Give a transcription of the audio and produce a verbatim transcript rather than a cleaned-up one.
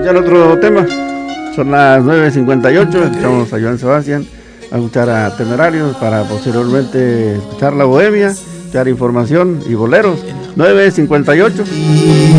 escuchar otro tema. Son las nueve cincuenta y ocho, escuchamos a Joan Sebastián, a escuchar a Temerarios, para posteriormente escuchar La Bohemia, escuchar información y boleros. nueve cincuenta y ocho.